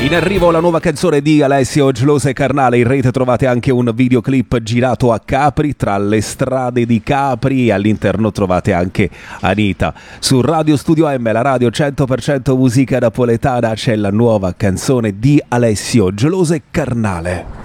In arrivo la nuova canzone di Alessio Geloso e Carnale. In rete trovate anche un videoclip girato a Capri, tra le strade di Capri, e all'interno trovate anche Anita. Su Radio Studio M, la radio 100% musica napoletana, c'è la nuova canzone di Alessio Geloso e Carnale.